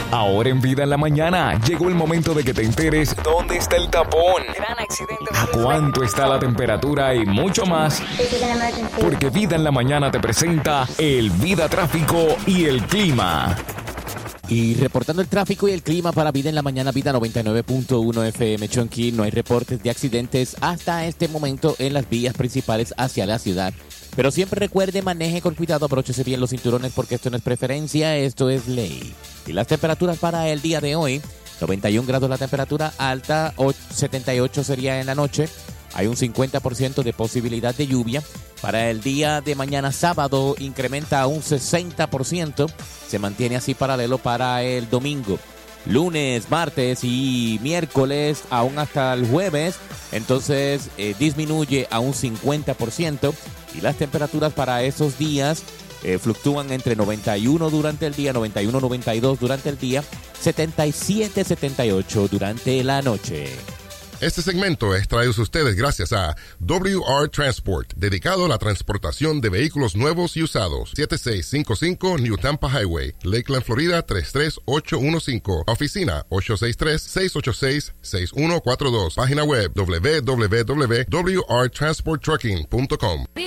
Ahora en Vida en la Mañana llegó el momento de que te enteres dónde está el tapón, Gran accidente. a cuánto está la temperatura y mucho más. Porque Vida en la Mañana te presenta el Vida Tráfico y el Clima. Y reportando el tráfico y el clima para Vida en la Mañana, Vida 99.1 FM Chonky. No hay reportes de accidentes hasta este momento en las vías principales hacia la ciudad. Pero siempre recuerde, maneje con cuidado, abróchese bien los cinturones porque esto no es preferencia, esto es ley. Y las temperaturas para el día de hoy: 91 grados la temperatura alta, 78 sería en la noche. Hay un 50% de posibilidad de lluvia. Para el día de mañana sábado incrementa a un 60%. Se mantiene así paralelo para el domingo. Lunes, martes y miércoles, aún hasta el jueves, entonces disminuye a un 50%. Y las temperaturas para esos días fluctúan entre 91 durante el día, 91-92 durante el día, 77-78 durante la noche. Este segmento es traído a ustedes gracias a WR Transport, dedicado a la transportación de vehículos nuevos y usados. 7655 New Tampa Highway, Lakeland, Florida 33815. Oficina 863-686-6142. Página web www.wrtransporttrucking.com.